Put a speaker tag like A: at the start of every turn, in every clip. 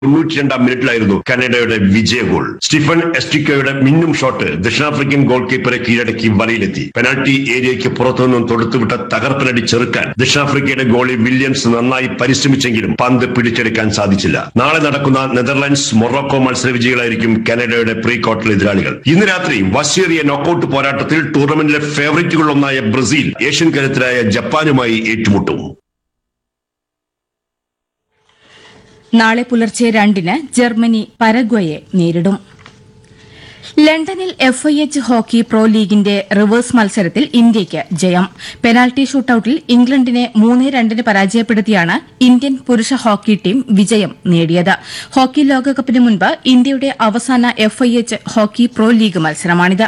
A: 92 മിനിറ്റിലായിരുന്നു കാനഡയുടെ വിജയ goal. Stephen എസ്റ്റിക്കോയുടെ മിന്നും shot ദക്ഷിണാഫ്രിക്കൻ ഗോൾ കീപ്പറെ കീഴടക്കി വലയിലെത്തി. പെനാൽറ്റി ഏരിയയ്ക്ക് പുറത്തുനിന്നും തൊടുത്തുവിട്ട തകർപ്പനടി ചെറുക്കാൻ ദക്ഷിണാഫ്രിക്കയുടെ ഗോളി വില്യംസ് നന്നായി പരിശ്രമിച്ചെങ്കിലും പന്ത് പിടിച്ചെടുക്കാൻ സാധിച്ചില്ല. നാളെ നടക്കുന്ന നെതർലാൻഡ്സ് മൊറോക്കോ മത്സര വിജയികളായിരിക്കും കാനഡയുടെ പ്രീ ക്വാർട്ടർ എതിരാളികൾ. ഇന്ന് രാത്രി വശേറിയ നോക്കൌട്ട് പോരാട്ടത്തിൽ ടൂർണമെന്റിലെ ഫേവറേറ്റുകളൊന്നായ ബ്രസീൽ ഏഷ്യൻ കരുത്തരായ ജപ്പാനുമായി ഏറ്റുമുട്ടും.
B: നാളെ പുലർച്ചെ 2-ന് ജർമ്മനി പരഗ്വയെ നേരിടും. ലണ്ടനിൽ FIH ഹോക്കി പ്രോ ലീഗിന്റെ റിവേഴ്സ് മത്സരത്തിൽ ഇന്ത്യയ്ക്ക് ജയം. പെനാൽറ്റി ഷൂട്ടൌട്ടിൽ ഇംഗ്ലണ്ടിനെ 3-2 പരാജയപ്പെടുത്തിയാണ് ഇന്ത്യൻ പുരുഷ ഹോക്കി ടീം വിജയം നേടിയത്. ഹോക്കി ലോകകപ്പിന് മുൻപ് ഇന്ത്യയുടെ അവസാന FIH ഹോക്കി പ്രോ ലീഗ് മത്സരമാണിത്.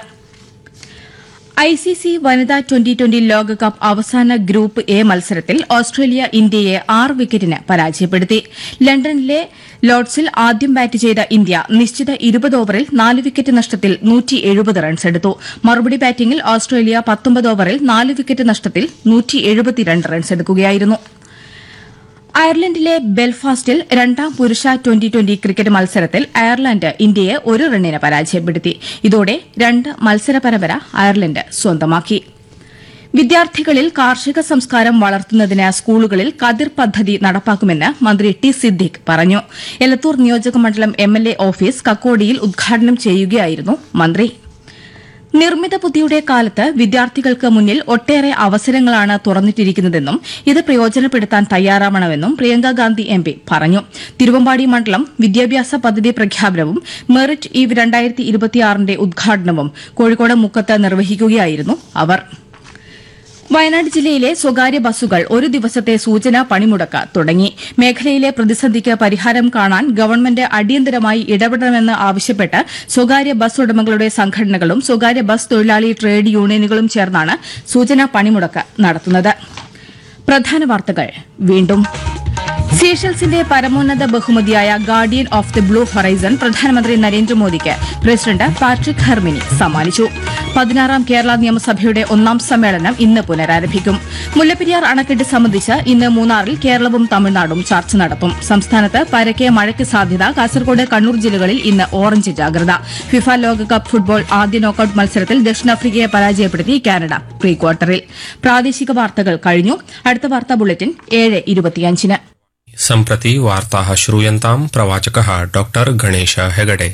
B: ICC വനിതാ 2020 ലോകകപ്പ് അവസാന ഗ്രൂപ്പ് എ മത്സരത്തിൽ ഓസ്ട്രേലിയ ഇന്ത്യയെ 6 വിക്കറ്റിന് പരാജയപ്പെടുത്തി. ലണ്ടനിലെ ലോർഡ്സിൽ ആദ്യം ബാറ്റ് ചെയ്ത ഇന്ത്യ നിശ്ചിത 20 ഓവറിൽ 4 വിക്കറ്റ് നഷ്ടത്തിൽ 170 റൺസെടുത്തു. മറുപടി ബാറ്റിംഗിൽ ഓസ്ട്രേലിയ 19 ഓവറിൽ 4 വിക്കറ്റ് നഷ്ടത്തിൽ 172 റൺസെടുക്കുകയായിരുന്നു. അയർലൻഡിലെ ബെൽഫാസ്റ്റിൽ രണ്ടാം പുരുഷ 2020 ക്രിക്കറ്റ് മത്സരത്തിൽ അയർലൻഡ് ഇന്ത്യയെ 1 റണ്ണിന് പരാജയപ്പെടുത്തി. ഇതോടെ 2 മത്സര പരമ്പര അയർലൻഡ് സ്വന്തമാക്കി. വിദ്യാർത്ഥികളിൽ കാർഷിക സംസ്കാരം വളർത്തുന്നതിന് സ്കൂളുകളിൽ കതിർ പദ്ധതി നടപ്പാക്കുമെന്ന് മന്ത്രി ടി സിദ്ദിഖ് പറഞ്ഞു. എലത്തൂർ നിയോജകമണ്ഡലം MLA ഓഫീസ് കക്കോടിയിൽ ഉദ്ഘാടനം ചെയ്യുകയായിരുന്നു മന്ത്രി. നിർമ്മിത ബുദ്ധിയുടെ കാലത്ത് വിദ്യാർത്ഥികൾക്ക് മുന്നിൽ ഒട്ടേറെ അവസരങ്ങളാണ് തുറന്നിട്ടിരിക്കുന്നതെന്നും ഇത് പ്രയോജനപ്പെടുത്താൻ തയ്യാറാവണമെന്നും പ്രിയങ്കാഗാന്ധി MP പറഞ്ഞു. തിരുവമ്പാടി മണ്ഡലം വിദ്യാഭ്യാസ പദ്ധതി പ്രഖ്യാപനവും മെറിറ്റ് ഈവ് 2026 ഉദ്ഘാടനവും കോഴിക്കോട് മുക്കത്ത് നിർവഹിക്കുകയായിരുന്നു അവർ. വയനാട് ജില്ലയിലെ സ്വകാര്യ ബസ്സുകൾ ഒരു ദിവസത്തെ സൂചനാ പണിമുടക്ക് തുടങ്ങി. മേഖലയിലെ പ്രതിസന്ധിക്ക് പരിഹാരം കാണാൻ ഗവൺമെന്റ് അടിയന്തരമായി ഇടപെടണമെന്ന് ആവശ്യപ്പെട്ട് സ്വകാര്യ ബസ് ഉടമകളുടെ സംഘടനകളും സ്വകാര്യ ബസ് തൊഴിലാളി ട്രേഡ് യൂണിയനുകളും ചേർന്നാണ് സൂചനാ പണിമുടക്ക് നടത്തുന്നത്. പ്രധാന വാർത്തകൾ വീണ്ടും. സീഷെൽസിന്റെ പരമോന്നത ബഹുമതിയായ guardian of the blue horizon പ്രധാനമന്ത്രി നരേന്ദ്രമോദിക്ക് പ്രസിഡന്റ് പാട്രിക് ഹെർമിനി സമ്മാനിച്ചു. 16ാം കേരള നിയമസഭയുടെ 1ാം സമ്മേളനം ഇന്ന് പുനരാരംഭിക്കും. മുല്ലപ്പെരിയാർ അണക്കെട്ട് സംബന്ധിച്ച് ഇന്ന് മൂന്നാറിൽ കേരളവും തമിഴ്നാടും ചർച്ച നടത്തും. സംസ്ഥാനത്ത് പരക്കെ മഴയ്ക്ക് സാധ്യത. കാസർകോട്, കണ്ണൂർ ജില്ലകളിൽ ഇന്ന് ഓറഞ്ച് ജാഗ്രത. ഫിഫ ലോകകപ്പ് ഫുട്ബോൾ ആദ്യ നോക്കൌട്ട് മത്സരത്തിൽ ദക്ഷിണാഫ്രിക്കയെ പരാജയപ്പെടുത്തി കാനഡ പ്രീ ക്വാർട്ടറിൽ. പ്രാദേശിക വാർത്തകൾ കഴിഞ്ഞു. അടുത്ത വാർത്താ ബുള്ളറ്റിൻ 7:25-ന്.
C: सम्प्रति वार्ताः श्रूयन्ताम् प्रवाचकः डॉक्टर गणेश हेगडे।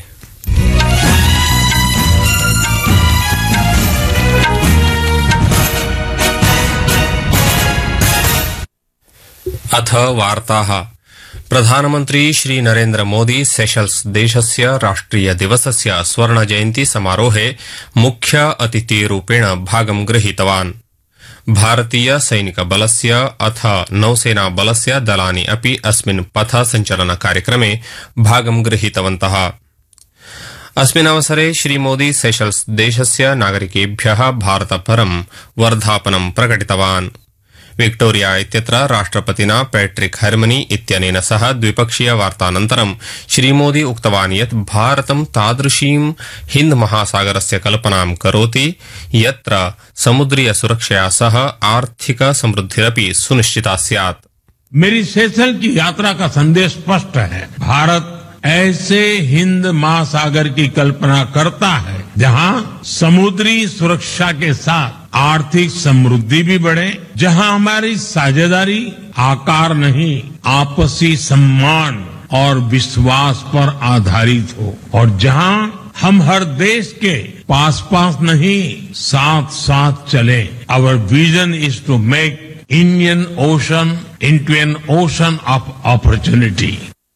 C: अथ वार्ताः। प्रधानमन्त्री श्री नरेन्द्र मोदी सेशल्स देशस्य राष्ट्रिय दिवसस्य स्वर्णजयन्ती समारोहे मुख्य अतिथिरूपेण भागं गृहीतवान्। भारतीय सैनिक बलस्य अथ नौसेना बलस्य दलानि अपि अस्मिन् पथ सञ्चलन कार्यक्रमे भागं गृहीतवन्तः। अस्मिन् अवसरे श्रीमोदी सेशल्स देशस्य नागरिकेभ्यः भारतपरं वर्धापनं प्रकटितवान्। विक्टोरिया इत्यत्र राष्ट्रपतिना पैट्रिक हर्मनी इत्यनेन सह द्विपक्षीय वार्तानन्तरं श्रीमोदी उक्तवान् यत् भारतं तादृशीं हिन्द महासागरस्य कल्पनां करोति यत्र समुद्रीय सुरक्षया सह आर्थिक समृद्धिरपि सुनिश्चिता स्यात्।
D: मेरी सेशल की यात्रा का संदेश स्पष्ट है। भारत ऐसे हिंद महासागर की कल्पना करता है जहां समुद्री सुरक्षा के साथ आर्थिक समृद्धि भी बढ़े, जहां हमारी साझेदारी आकार नहीं आपसी सम्मान और विश्वास पर आधारित हो, और जहां हम हर देश के पास पास नहीं साथ साथ चले। Our vision is to make Indian Ocean into an ocean of opportunity.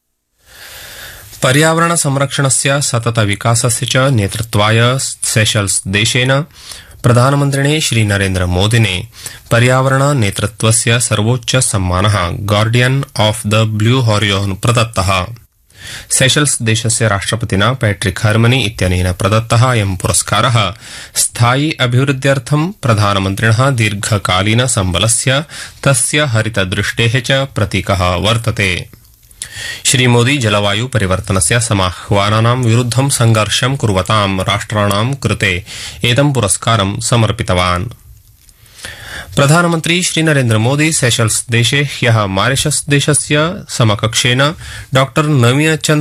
C: पर्यावरण संरक्षणस्य सतत विकासस्य च नेतृत्वाय सेशल्स देशेन प्रधानमन्त्रिणे श्री नरेन्द्र मोदिने पर्यावरण नेतृत्वस्य सर्वोच्च सम्मानः guardian of the blue horizon प्रदत्तः। सेशल्स देशस्य राष्ट्रपतिना पैट्रिक हर्मनी इत्यनेन प्रदत्तः अयं पुरस्कारः स्थायी अभिवृद्ध्यर्थं प्रधानमन्त्रिणः दीर्घकालीन सम्बलस्य तस्य हरितदृष्टेः च प्रतीकः वर्तते। श्रीमोदी जलवायु परिवर्तनस्य समाह्वानानां विरुद्धं संघर्षं कुर्वतां राष्ट्राणां कृते एतं पुरस्कारं समर्पितवान्। प्रधानमन्त्री श्री नरेन्द्र मोदी सेशल्स देशे ह्यः मॉरिशस देशस्य समकक्षेन डॉ नवीन चंद्र